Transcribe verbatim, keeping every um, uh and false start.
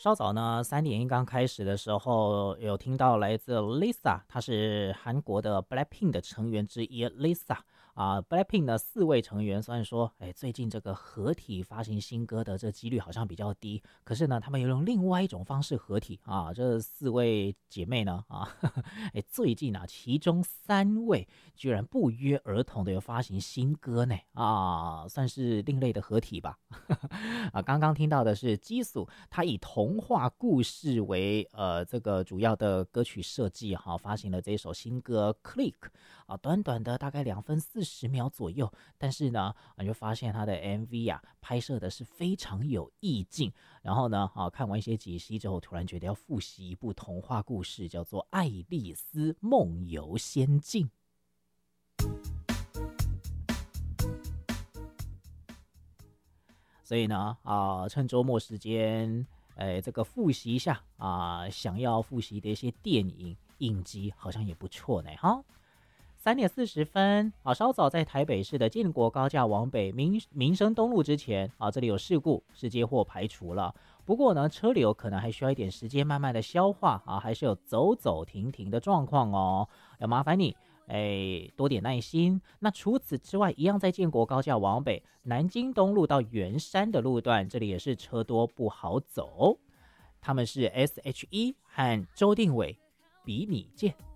稍早呢，三点一刚开始的时候，有听到来自 Lisa， 她是韩国的 Blackpink 的成员之一 Lisa 啊。Blackpink 的四位成员，虽然说，哎，最近这个合体发行新歌的这几率好像比较低，可是呢，他们又用另外一种方式合体啊。这四位姐妹呢，啊，哎，最近啊，其中三位居然不约而同的有发行新歌呢，啊，算是另类的合体吧。啊，刚刚听到的是基素，他以童话故事为呃这个主要的歌曲设计哈，发行了这首新歌 Click 啊，短短的大概两分四十秒左右，但是呢，你就发现他的 M V 啊拍摄的是非常有意境，然后呢，啊看完一些解析之后，突然觉得要复习一部童话故事，叫做《爱丽丝梦游仙境》。所以呢，啊、呃，趁周末时间，哎，这个复习一下啊、呃，想要复习的一些电影影集，好像也不错呢，哈。三点四十分，啊，稍早在台北市的建国高架往北民民生东路之前，啊，这里有事故，是接获排除了。不过呢，车流可能还需要一点时间慢慢的消化啊，还是有走走停停的状况哦，要麻烦你。哎，多点耐心。那除此之外，一样在建国高架往北，南京东路到圆山的路段，这里也是车多不好走。他们是 S H E 和周定伟，比你见。